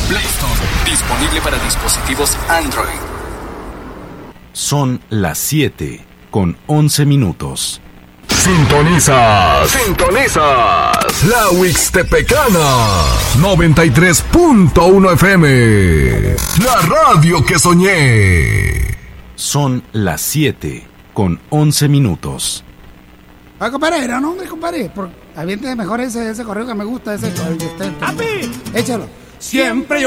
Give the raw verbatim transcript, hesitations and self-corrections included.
Play Store. Disponible para dispositivos Android. Son las siete con once minutos. Sintonizas, sintonizas la Huixtepecana noventa y tres punto uno F M, la radio que soñé. Son las siete con once minutos. Ah, compadre, era nombre, compadre. Aviente mejor ese, ese correo que me gusta, ese. El de usted. ¡A mí! Échalo. Siempre yo